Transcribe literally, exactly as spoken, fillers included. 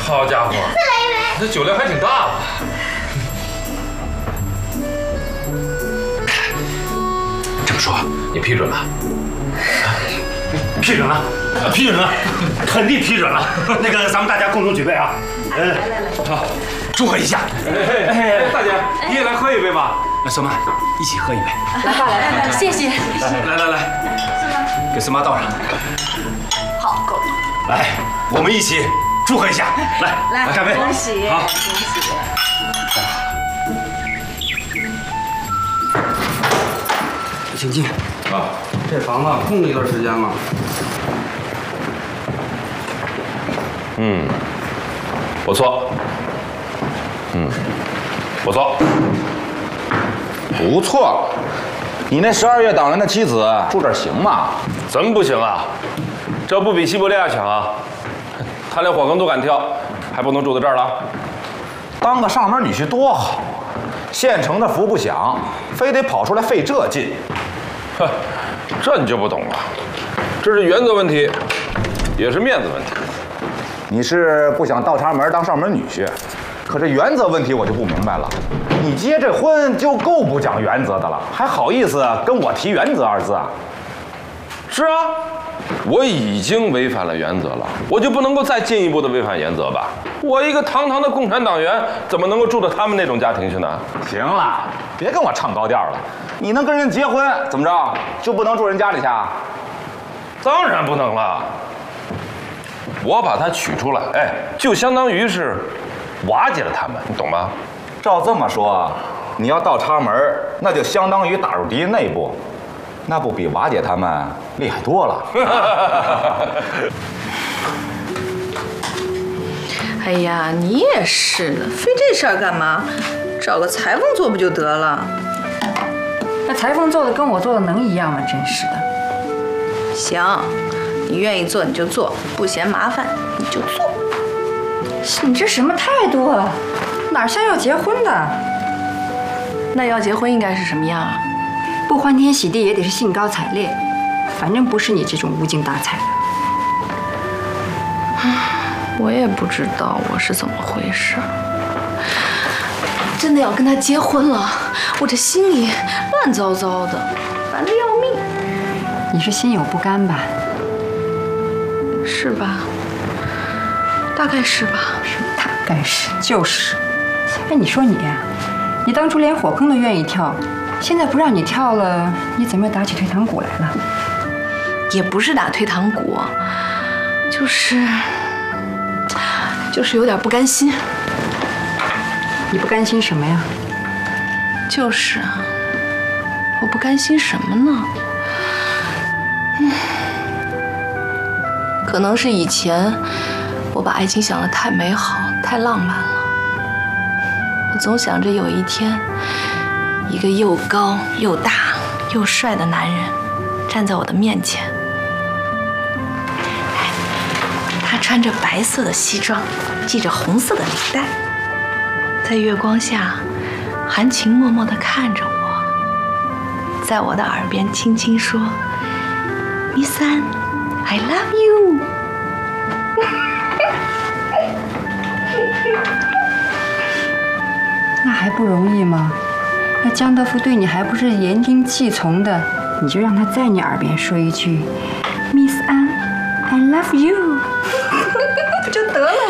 好家伙，这酒量还挺大的。这么说，你批准了？ 批准了，批准了，肯定批准了。那个，咱们大家共同举杯啊！嗯，好，祝贺一下。 哎哎，大姐，你也来喝一杯吧。 孙妈，一起喝一杯。 来吧，来吧，谢谢。 来来来，给孙妈倒上。 好，够了。 来，我们一起祝贺一下。来来， 干杯！ 恭喜， 好， 恭喜。 请进。 啊， 这房子空了一段时间了。 嗯，不错。嗯，不错。 不错，你那十二月党人的妻子住这儿行吗？ 怎么不行啊？这不比西伯利亚强啊？他连火坑都敢跳，还不能住在这儿了？ 当个上门女婿多好，现成的福不享，非得跑出来费这劲。 哼，这你就不懂了，这是原则问题，也是面子问题。 你是不想倒插门当上门女婿，可这原则问题我就不明白了。你结这婚就够不讲原则的了，还好意思跟我提原则二字啊？ 是啊，我已经违反了原则了，我就不能够再进一步的违反原则吧？我一个堂堂的共产党员，怎么能够住到他们那种家庭去呢？ 行了，别跟我唱高调了。你能跟人结婚，怎么着就不能住人家里去啊？ 当然不能了。我把他娶出来，哎，就相当于是瓦解了他们，你懂吗？ 照这么说，你要倒插门，那就相当于打入敌人内部，那不比瓦解他们厉害多了？ 哎呀，你也是的，费这事儿干嘛？找个裁缝做不就得了？ 那裁缝做的跟我做的能一样吗？真是的。 行，你愿意做你就做，不嫌麻烦你就做。 你这什么态度啊？哪像要结婚的？ 那要结婚应该是什么样啊？ 不欢天喜地也得是兴高采烈，反正不是你这种无精打采的。 我也不知道我是怎么回事。真的要跟他结婚了，我这心里乱糟糟的，烦得要命。 你是心有不甘吧？ 是吧？大概是吧。 是大概是，就是。哎，你说你呀，你当初连火坑都愿意跳，现在不让你跳了，你怎么又打起退堂鼓来了？ 也不是打退堂鼓，就是，就是有点不甘心。 你不甘心什么呀？ 就是啊，我不甘心什么呢？嗯，可能是以前我把爱情想得太美好、太浪漫了。我总想着有一天，一个又高又大又帅的男人站在我的面前，他穿着白色的西装，系着红色的领带。在月光下，含情脉脉地看着我，在我的耳边轻轻说 ：“Miss An, I love you。” 那还不容易吗？那江德福对你还不是言听计从的，你就让他在你耳边说一句 ：“Miss An, I love you。”